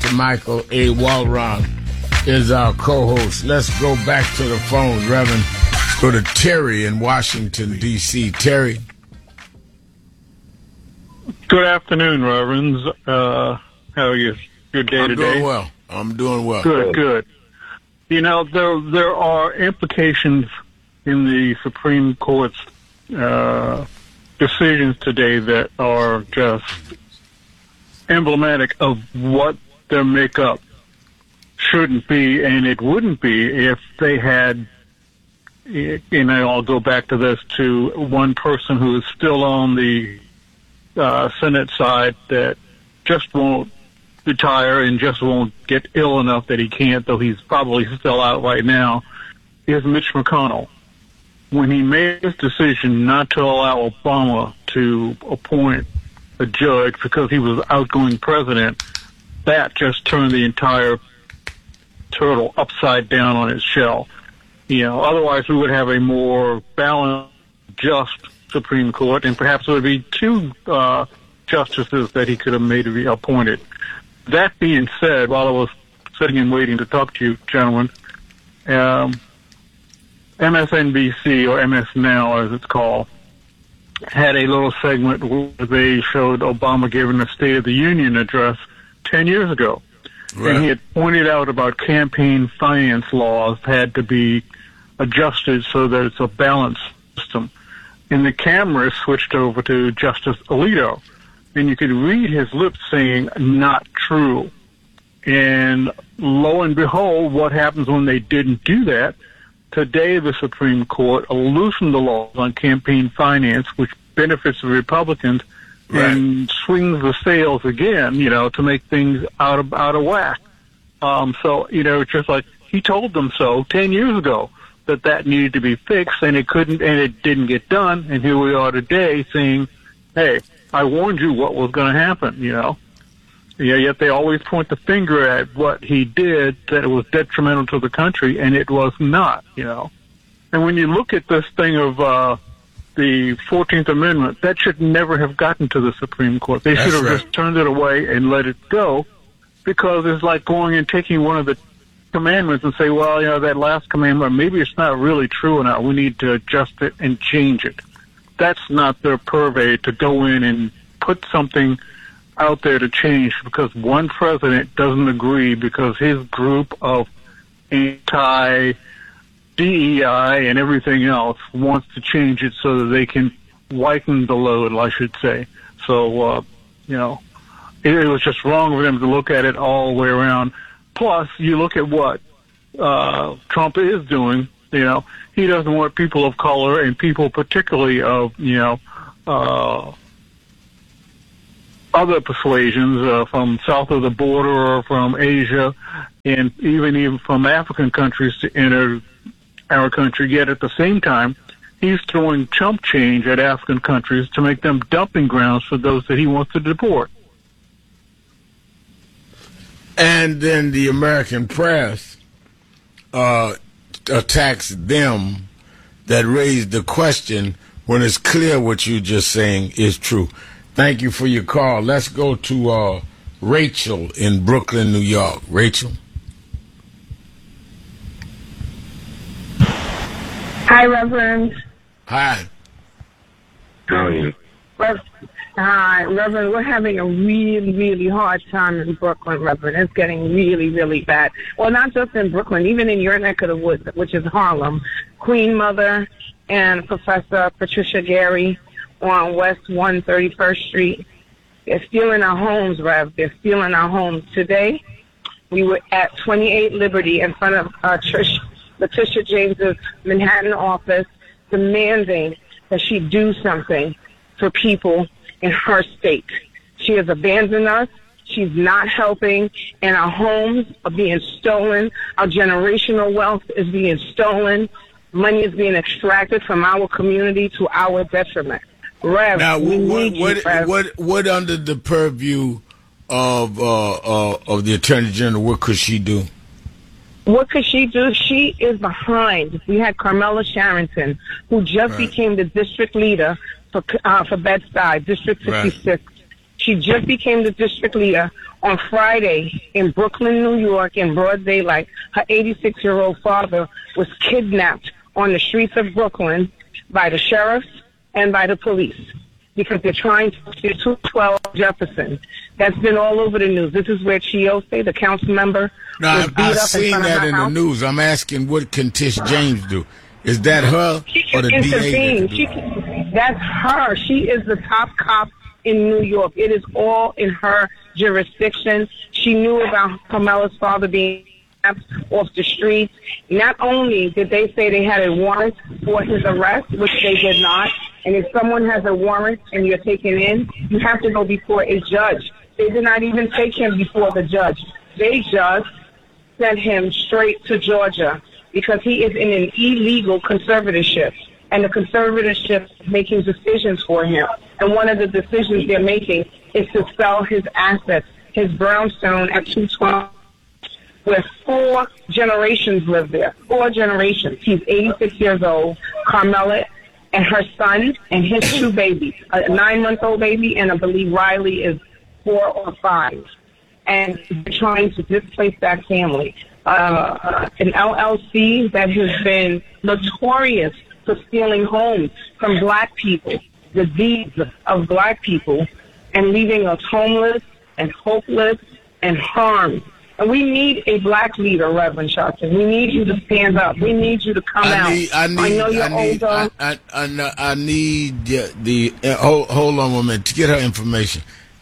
Dr. Michael A. Walron is our co-host. Let's go back to the phone, Reverend. Let's go to Terry in Washington, D.C. Terry. Good afternoon, Reverends. How are you? Good day today? I'm doing well. Good. You know, there are implications in the Supreme Court's decisions today that are just emblematic of what their makeup shouldn't be, and it wouldn't be if they had, and I'll go back to this, to one person who is still on the Senate side that just won't retire and just won't get ill enough that he can't, though he's probably still out right now, is Mitch McConnell. When he made his decision not to allow Obama to appoint a judge because he was outgoing president, that just turned the entire turtle upside down on its shell. You know, otherwise we would have a more balanced, just Supreme Court, and perhaps there would be two justices that he could have made appointed. That being said, while I was sitting and waiting to talk to you, gentlemen, MSNBC, or MS Now as it's called, had a little segment where they showed Obama giving a State of the Union address 10 years ago. Right. And he had pointed out about campaign finance laws had to be adjusted so that it's a balanced system. And the camera switched over to Justice Alito. And you could read his lips saying, not true. And lo and behold, what happens when they didn't do that? Today, the Supreme Court loosened the laws on campaign finance, which benefits the Republicans, right, and swings the sails again, you know, to make things out of whack. So, you know, it's just like he told them so 10 years ago that needed to be fixed, and it couldn't, and it didn't get done. And here we are today saying, hey, I warned you what was going to happen, you know. Yeah, yet they always point the finger at what he did, that it was detrimental to the country, and it was not, you know. And when you look at this thing of the 14th Amendment, that should never have gotten to the Supreme Court. They should have just turned it away and let it go, because it's like going and taking one of the commandments and say, well, you know, that last commandment, maybe it's not really true enough. We need to adjust it and change it. That's not their purvey to go in and put something out there to change because one president doesn't agree because his group of anti-DEI and everything else wants to change it so that they can lighten the load, I should say. So, you know, it was just wrong for them to look at it all the way around. Plus, you look at what Trump is doing, you know, he doesn't want people of color and people particularly of, you know, other persuasions from south of the border or from Asia and even from African countries to enter our country. Yet at the same time, he's throwing chump change at African countries to make them dumping grounds for those that he wants to deport. And then the American press attacks them that raised the question when it's clear what you're just saying is true. Thank you for your call. Let's go to Rachel in Brooklyn, New York. Rachel. Hi, Reverend. Hi. How are you? Hi, Reverend. We're having a really, really hard time in Brooklyn, Reverend. It's getting really, really bad. Well, not just in Brooklyn, even in your neck of the woods, which is Harlem. Queen Mother and Professor Patricia Gary on West 131st Street. They're stealing our homes, Rev. They're stealing our homes. Today, we were at 28 Liberty in front of Letitia James's Manhattan office demanding that she do something for people in her state. She has abandoned us. She's not helping, and our homes are being stolen. Our generational wealth is being stolen. Money is being extracted from our community to our detriment. Rev, now, Rev. what under the purview of the Attorney General, what could she do? What could she do? She is behind. We had Carmela Sharrington, who just became the district leader for Bed-Stuy, District 66. Right. She just became the district leader on Friday in Brooklyn, New York, in broad daylight, her 86-year-old father was kidnapped on the streets of Brooklyn by the sheriffs and by the police because they're trying to get 212 Jefferson. That's been all over the news. This is where Chiose, the council member, was beat I've up seen in front that of her in house. the news. I'm asking, what can Tish James do? Is that her She or can the DA? intervene. That's her. She is the top cop in New York. It is all in her jurisdiction. She knew about Carmela's father being off the streets. Not only did they say they had a warrant for his arrest, which they did not, and if someone has a warrant and you're taken in, you have to go before a judge. They did not even take him before the judge. They just sent him straight to Georgia because he is in an illegal conservatorship, and the conservatorship is making decisions for him. And one of the decisions they're making is to sell his assets, his brownstone at 212, where 4 generations live there. 4 generations. He's 86 years old. Carmela and her son and his 2 babies, a 9-month-old baby, and I believe Riley is 4 or 5. And they're trying to displace that family. An LLC that has been notorious for stealing homes from black people, the deeds of black people, and leaving us homeless and hopeless and harmed. And we need a black leader, Reverend Sharpton. We need you to stand up. We need you to come out. I know you're older. I need hold on 1 minute to get her information.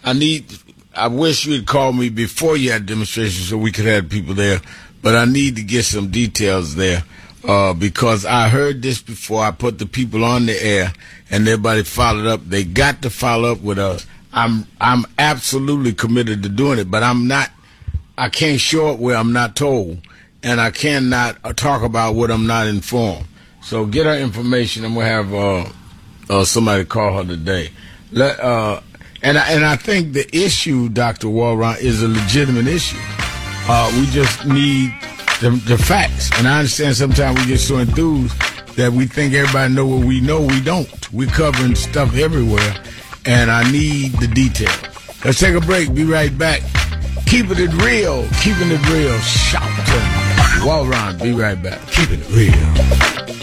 I wish you had called me before you had demonstration so we could have people there, but I need to get some details there because I heard this before. I put the people on the air and everybody followed up. They got to follow up with us. I'm absolutely committed to doing it, but I can't show it where I'm not told, and I cannot talk about what I'm not informed. So get her information, and we'll have somebody call her today. And I think the issue, Dr. Walron, is a legitimate issue. We just need the facts, and I understand sometimes we get so enthused that we think everybody know what we know. We don't. We're covering stuff everywhere, and I need the details. Let's take a break. Be right back. Keeping it real. Keeping it real. Shout to Walron. Be right back. Keeping it real.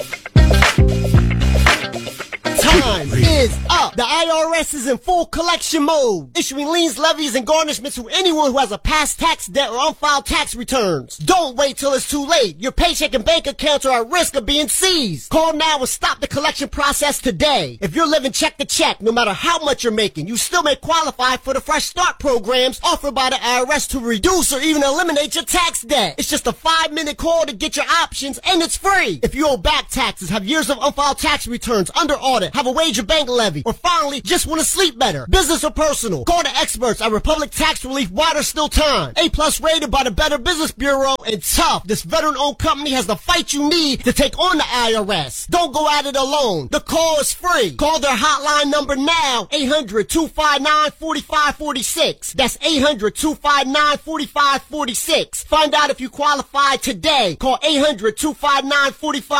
Time is up. The IRS is in full collection mode, issuing liens, levies, and garnishments to anyone who has a past tax debt or unfiled tax returns. Don't wait till it's too late. Your paycheck and bank accounts are at risk of being seized. Call now and stop the collection process today. If you're living check to check, no matter how much you're making, you still may qualify for the Fresh Start programs offered by the IRS to reduce or even eliminate your tax debt. It's just a 5-minute call to get your options, and it's free. If you owe back taxes, have years of unfiled tax returns under audit, have a wage or bank levy, or finally just want to sleep better, business or personal, call the experts at Republic Tax Relief while there's still time. A+ rated by the Better Business Bureau, and tough. This veteran-owned company has the fight you need to take on the IRS. Don't go at it alone. The call is free. Call their hotline number now, 800-259-4546. That's 800-259-4546. Find out if you qualify today. Call 800-259-4546.